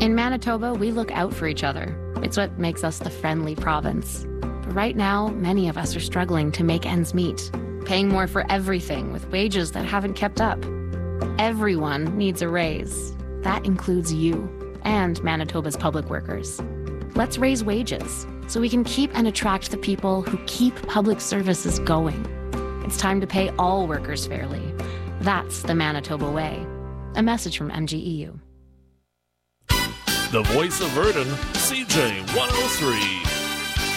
In Manitoba, we look out for each other. It's what makes us the friendly province. But right now, many of us are struggling to make ends meet, paying more for everything with wages that haven't kept up. Everyone needs a raise. That includes you and Manitoba's public workers. Let's raise wages so we can keep and attract the people who keep public services going. It's time to pay all workers fairly. That's the Manitoba way. A message from MGEU. The voice of Virden, CJ 103.